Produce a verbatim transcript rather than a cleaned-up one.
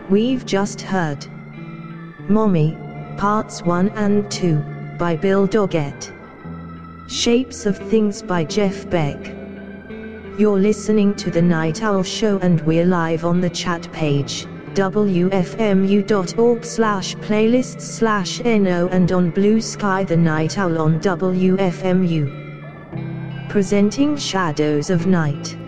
We've just heard Mommy, Parts one and two, by Bill Doggett. Shapes of Things by Jeff Beck. You're listening to The Night Owl Show and we're live on the chat page, w f m u dot org slash playlists slash no, and on Blue Sky The Night Owl on W F M U. Presenting Shadows of Night.